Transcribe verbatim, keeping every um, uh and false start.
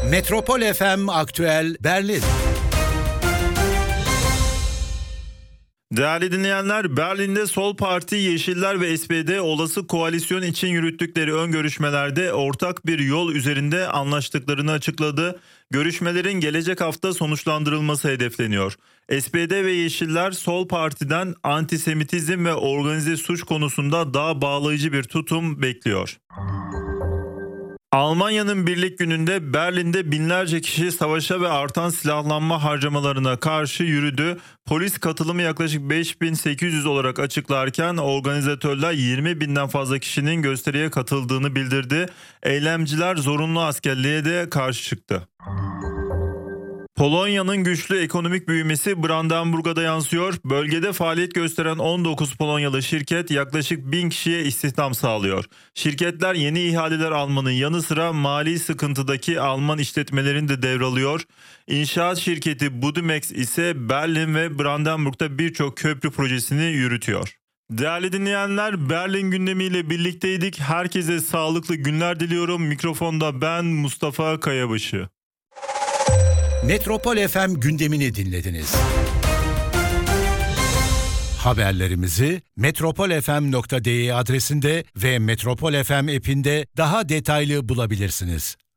Metropol F M Aktüel Berlin. Değerli dinleyenler, Berlin'de Sol Parti, Yeşiller ve S P D olası koalisyon için yürüttükleri ön görüşmelerde ortak bir yol üzerinde anlaştıklarını açıkladı. Görüşmelerin gelecek hafta sonuçlandırılması hedefleniyor. S P D ve Yeşiller Sol Parti'den antisemitizm ve organize suç konusunda daha bağlayıcı bir tutum bekliyor. Almanya'nın Birlik Günü'nde Berlin'de binlerce kişi savaşa ve artan silahlanma harcamalarına karşı yürüdü. Polis katılımı yaklaşık beş bin sekiz yüz olarak açıklarken organizatörler yirmi binden fazla kişinin gösteriye katıldığını bildirdi. Eylemciler zorunlu askerliğe de karşı çıktı. Polonya'nın güçlü ekonomik büyümesi Brandenburg'a da yansıyor. Bölgede faaliyet gösteren on dokuz Polonyalı şirket yaklaşık bin kişiye istihdam sağlıyor. Şirketler yeni ihaleler almanın yanı sıra mali sıkıntıdaki Alman işletmelerini de devralıyor. İnşaat şirketi Budimex ise Berlin ve Brandenburg'da birçok köprü projesini yürütüyor. Değerli dinleyenler, Berlin gündemiyle birlikteydik. Herkese sağlıklı günler diliyorum. Mikrofonda ben Mustafa Kayabaşı. Metropol F M gündemini dinlediniz. Haberlerimizi metropol f m nokta d e adresinde ve Metropol F M app'inde daha detaylı bulabilirsiniz.